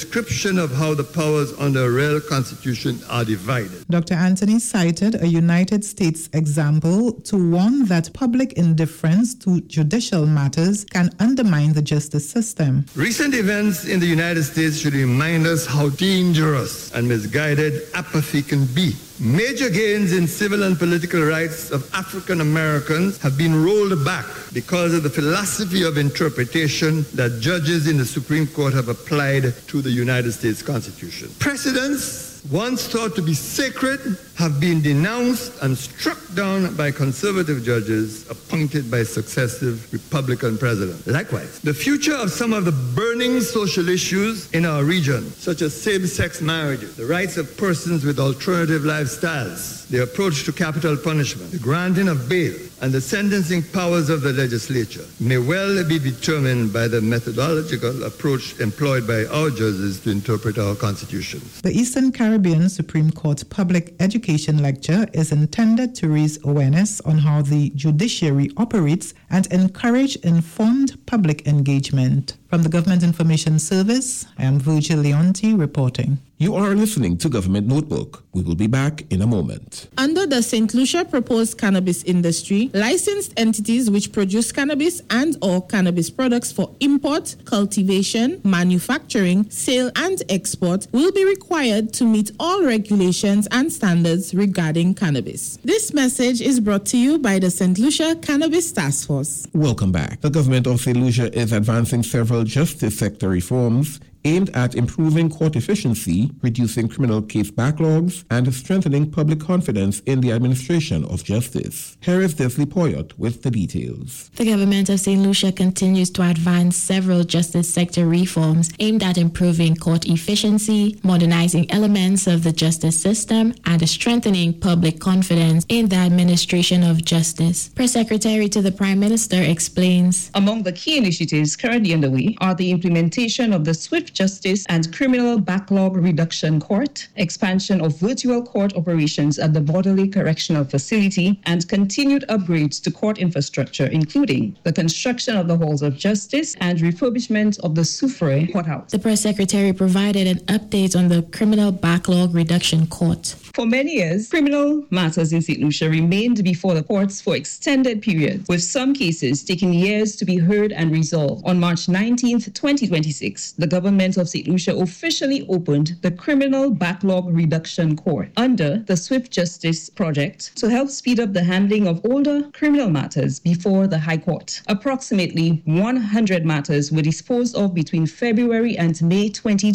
description of how the powers under a real constitution are divided. Dr. Anthony cited a United States example to warn that public indifference to judicial matters can undermine the justice system. Recent events in the United States should remind us how dangerous and misguided apathy can be. Major gains in civil and political rights of African Americans have been rolled back because of the philosophy of interpretation that judges in the Supreme Court have applied to the United States Constitution. Precedents once thought to be sacred have been denounced and struck down by conservative judges appointed by successive Republican presidents. Likewise, the future of some of the burning social issues in our region, such as same-sex marriages, the rights of persons with alternative lifestyles, the approach to capital punishment, the granting of bail, and the sentencing powers of the legislature may well be determined by the methodological approach employed by our judges to interpret our constitutions. The Eastern Caribbean Supreme Court Public Education Lecture is intended to raise awareness on how the judiciary operates and encourage informed public engagement. From the Government Information Service, I am Virgil Leonti reporting. You are listening to Government Notebook. We will be back in a moment. Under the St. Lucia proposed cannabis industry, licensed entities which produce cannabis and/or cannabis products for import, cultivation, manufacturing, sale, and export will be required to meet all regulations and standards regarding cannabis. This message is brought to you by the St. Lucia Cannabis Task Force. Welcome back. The government of St. Lucia is advancing several justice sector reforms aimed at improving court efficiency, reducing criminal case backlogs, and strengthening public confidence in the administration of justice. Here is Desley Poyot with the details. The government of St. Lucia continues to advance several justice sector reforms aimed at improving court efficiency, modernizing elements of the justice system, and strengthening public confidence in the administration of justice. Press Secretary to the Prime Minister explains. Among the key initiatives currently underway are the implementation of the Swift Justice and Criminal Backlog Reduction Court, expansion of virtual court operations at the Borderley Correctional Facility, and continued upgrades to court infrastructure, including the construction of the Halls of Justice and refurbishment of the Soufrière Courthouse. The Press Secretary provided an update on the Criminal Backlog Reduction Court. For many years, criminal matters in St. Lucia remained before the courts for extended periods, with some cases taking years to be heard and resolved. On March 19, 2026, the government of St. Lucia officially opened the Criminal Backlog Reduction Court under the Swift Justice Project to help speed up the handling of older criminal matters before the High Court. Approximately 100 matters were disposed of between February and May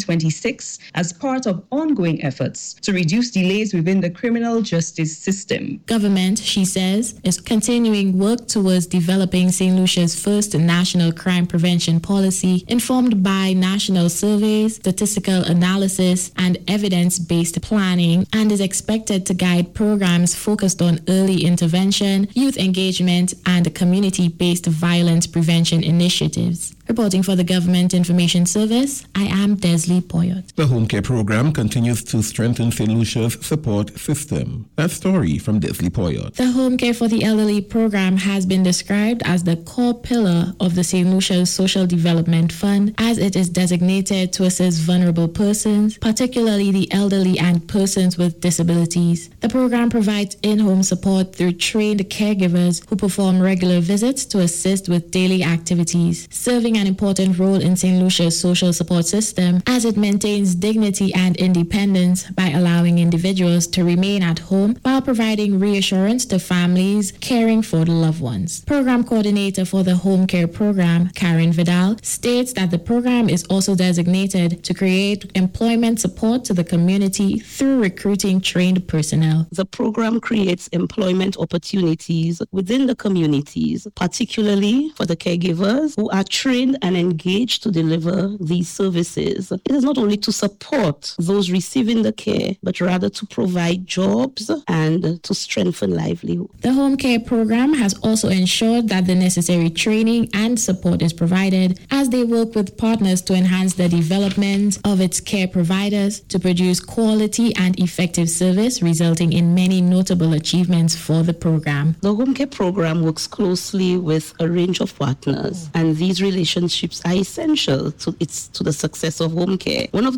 2026 as part of ongoing efforts to reduce delays within the criminal justice system. Government, she says, is continuing work towards developing St. Lucia's first national crime prevention policy, informed by national surveys, statistical analysis, and evidence-based planning, and is expected to guide programs focused on early intervention, youth engagement, and community-based violence prevention initiatives. Reporting for the Government Information Service, I am Desley Poyot. The home care program continues to strengthen St. Lucia's support system. That story from Desley Poyot. The Home Care for the Elderly program has been described as the core pillar of the St. Lucia's Social Development Fund, as it is designated to assist vulnerable persons, particularly the elderly and persons with disabilities. The program provides in-home support through trained caregivers who perform regular visits to assist with daily activities, serving an important role in St. Lucia's social support system as it maintains dignity and independence by allowing individuals to remain at home while providing reassurance to families caring for the loved ones. Program coordinator for the home care program, Karen Vidal, states that the program is also designated to create employment support to the community through recruiting trained personnel. The program creates employment opportunities within the communities, particularly for the caregivers who are trained and engaged to deliver these services. It is not only to support those receiving the care, but rather to provide jobs and to strengthen livelihood. The home care program has also ensured that the necessary training and support is provided as they work with partners to enhance the development of its care providers to produce quality and effective service, resulting in many notable achievements for the program. The home care program works closely with a range of partners, and these relationships are essential to the success of home care. One of